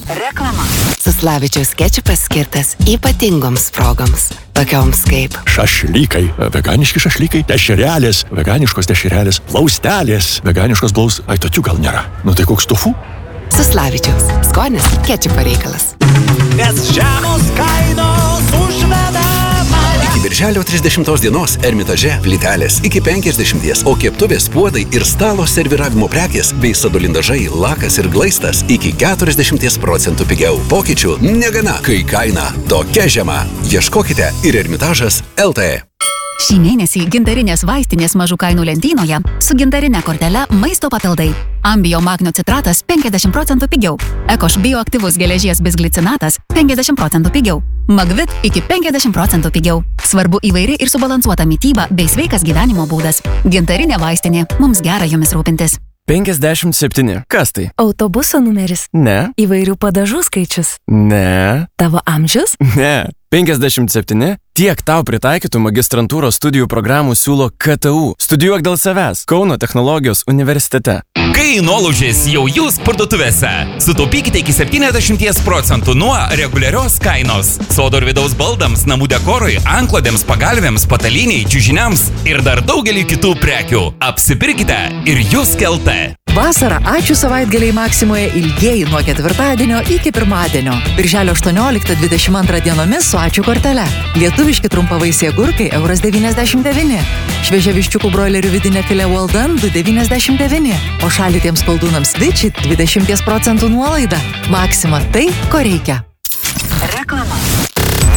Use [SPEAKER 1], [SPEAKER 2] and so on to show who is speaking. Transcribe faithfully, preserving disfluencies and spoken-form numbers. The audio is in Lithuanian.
[SPEAKER 1] Reklama. Suslavičiaus kečupas skirtas ypatingoms progoms. Tokioms kaip
[SPEAKER 2] šašlykai, veganiški šašlykai, dešrelės, veganiškos dešrelės, plaustelės, veganiškos blaus... Ai, tokių gal nėra. Nu tai koks tofu?
[SPEAKER 1] Suslavičiaus. Skonis kečupo reikalas.
[SPEAKER 3] Nes žemos kainos užveda mane.
[SPEAKER 4] Iki birželio trisdešimtos dienos Ermitaže plytelės iki penkiasdešimties, o keptuvės, puodai ir stalo serviravimo prekės bei sadolindažai, lakas ir glaistas iki keturiasdešimties procentų pigiau. Pokyčių negana, kai kaina tokia žema. Ieškokite ir Ermitažas L T.
[SPEAKER 5] Šį mėnesį gintarinės vaistinės mažų kainų lentynoje su gintarine kortele maisto papildai. Ambio magnio citratas penkiasdešimt procentų pigiau. Ekoš bioaktyvus geležies bisglicinatas penkiasdešimt procentų pigiau. Magvit iki penkiasdešimt procentų pigiau. Svarbu įvairi ir subalansuota mityba bei sveikas gyvenimo būdas. Gintarinė vaistinė. Mums gera jomis rūpintis.
[SPEAKER 6] penkiasdešimt septyni. Kas tai?
[SPEAKER 7] Autobuso numeris.
[SPEAKER 6] Ne.
[SPEAKER 7] Įvairių padažų skaičius.
[SPEAKER 6] Ne.
[SPEAKER 7] Tavo amžius?
[SPEAKER 6] Ne. penkiasdešimt septyni. Tiek tau pritaikytų magistrantūros studijų programų siūlo K T U. Studijuok dėl savęs Kauno technologijos universitete.
[SPEAKER 8] Kai nuolaužės jau jūs parduotuvėse, sutaupykite iki septyniasdešimt procentų nuo reguliarios kainos. Sodo ir vidaus baldams, namų dekorui, antklodėms, pagalvėms, pataliniai, čiužiniams ir dar daugelį kitų prekių. Apsipirkite ir jūs kelte.
[SPEAKER 9] Vasarą ačiū savaitgaliai Maksimoje ilgieji nuo ketvirtadienio iki pirmadienio. Birželio aštuonioliktą dvidešimt antrą dienomis su ačiū kortele. Lietuviški trumpavaisiai agurkai euras devyniasdešimt devyni. Šviežia viščiukų broilerių vidinė filė well done du devyniasdešimt devyni. O šaldytiems koldūnams vičit dvidešimt procentų nuolaida. Maksima tai, ko reikia.